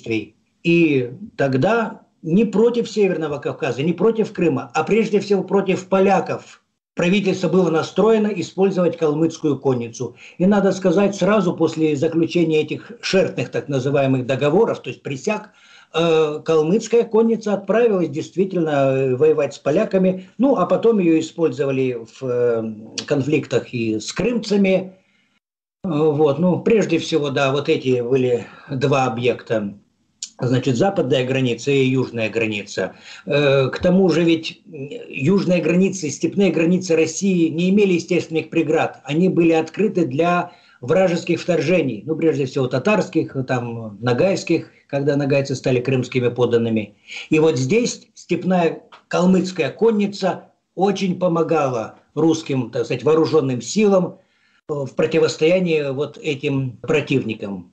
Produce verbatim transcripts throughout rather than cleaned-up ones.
действий. И тогда не против Северного Кавказа, не против Крыма, а прежде всего против поляков правительство было настроено использовать калмыцкую конницу. И надо сказать, сразу после заключения этих шертных так называемых договоров, то есть присяг, э, калмыцкая конница отправилась действительно воевать с поляками, ну а потом ее использовали в э, конфликтах и с крымцами. Вот, ну, прежде всего, да, вот эти были два объекта. Значит, западная граница и южная граница. К тому же ведь южная граница и степные границы России не имели естественных преград. Они были открыты для вражеских вторжений. Ну, прежде всего, татарских, там, ногайских, когда ногайцы стали крымскими подданными. И вот здесь степная калмыцкая конница очень помогала русским, так сказать, вооруженным силам в противостоянии вот этим противникам.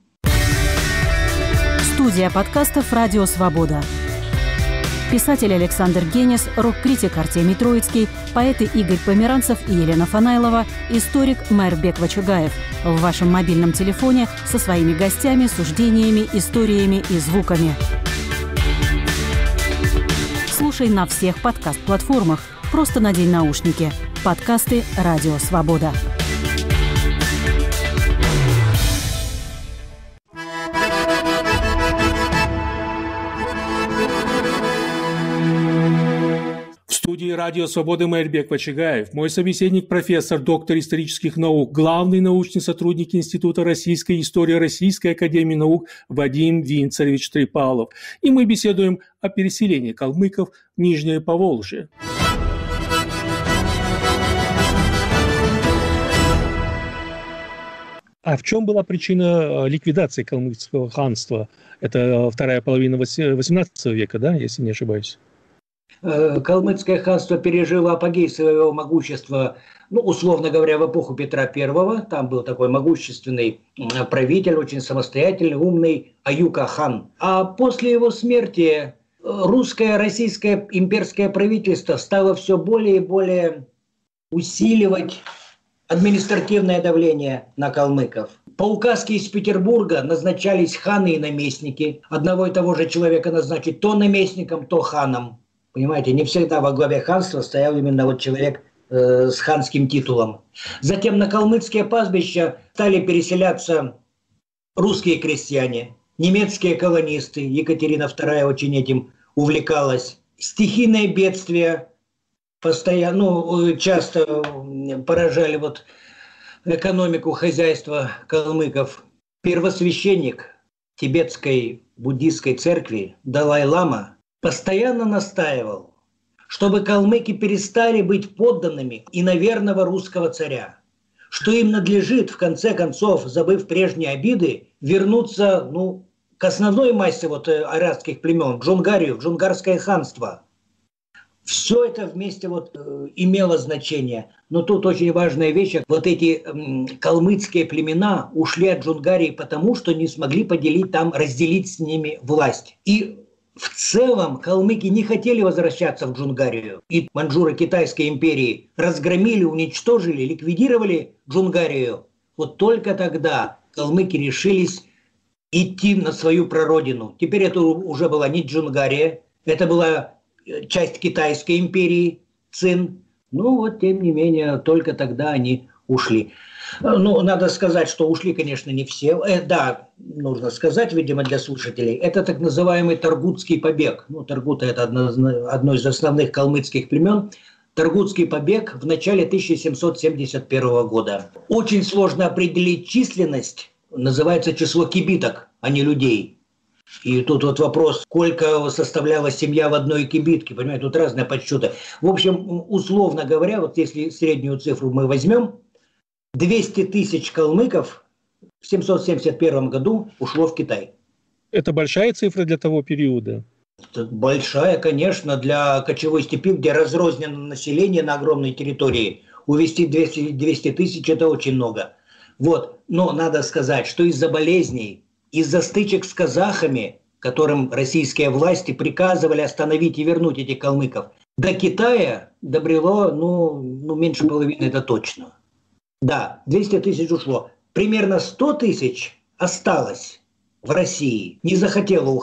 Студия подкастов «Радио Свобода». Писатель Александр Генис, рок-критик Артемий Троицкий, поэты Игорь Померанцев и Елена Фанайлова, историк Майрбек Вачугаев. В вашем мобильном телефоне со своими гостями, суждениями, историями и звуками. Слушай на всех подкаст-платформах. Просто надень наушники. Подкасты «Радио Свобода». В студии «Радио Свободы» Майрбек Вачугаев, мой собеседник, профессор, доктор исторических наук, главный научный сотрудник Института российской истории Российской академии наук Вадим Винцарович Трипалов. И мы беседуем о переселении калмыков в Нижнее Поволжье. А в чем была причина ликвидации калмыцкого ханства? Это вторая половина восемнадцатого века, да, если не ошибаюсь? Калмыцкое ханство пережило апогей своего могущества, ну, условно говоря, в эпоху Петра Первого. Там был такой могущественный правитель, очень самостоятельный, умный Аюка-хан. А после его смерти русское, российское имперское правительство стало все более и более усиливать административное давление на калмыков. По указке из Петербурга назначались ханы и наместники. Одного и того же человека назначить то наместником, то ханом. Понимаете, не всегда во главе ханства стоял именно вот человек э, с ханским титулом. Затем на калмыцкие пастбища стали переселяться русские крестьяне, немецкие колонисты. Екатерина Вторая очень этим увлекалась. Стихийные бедствия постоянно, ну, часто поражали вот экономику хозяйства калмыков. Первосвященник тибетской буддийской церкви Далай-лама постоянно настаивал, чтобы калмыки перестали быть подданными иноверного русского царя, что им надлежит, в конце концов, забыв прежние обиды, вернуться, ну, к основной массе вот арадских племен, к Джунгарию, в Джунгарское ханство. Все это вместе вот э, имело значение. Но тут очень важная вещь. Вот эти э, калмыцкие племена ушли от Джунгарии потому, что не смогли поделить там, разделить с ними власть. И в целом калмыки не хотели возвращаться в Джунгарию. И маньчжуры Китайской империи разгромили, уничтожили, ликвидировали Джунгарию. Вот только тогда калмыки решились идти на свою прародину. Теперь это уже была не Джунгария, это была часть Китайской империи, Цин. Ну вот, тем не менее, только тогда они ушли. Ну, надо сказать, что ушли, конечно, не все. Э, да, нужно сказать, видимо, для слушателей. Это так называемый Таргутский побег. Ну, Таргута – это одно, одно из основных калмыцких племен. Таргутский побег в начале тысяча семьсот семьдесят первого года. Очень сложно определить численность. Называется число кибиток, а не людей. И тут вот вопрос, сколько составляла семья в одной кибитке. Понимаете, тут разные подсчеты. В общем, условно говоря, вот если среднюю цифру мы возьмем, двести тысяч калмыков в семьсот семьдесят первом году ушло в Китай. Это большая цифра для того периода? Это большая, конечно, для кочевой степи, где разрознено население на огромной территории. Увезти двести тысяч – это очень много. Вот. Но надо сказать, что из-за болезней, из-за стычек с казахами, которым российские власти приказывали остановить и вернуть этих калмыков, до Китая добрело, ну, ну меньше половины, это точно. Да, двести тысяч ушло. Примерно сто тысяч осталось в России. Не захотело уходить.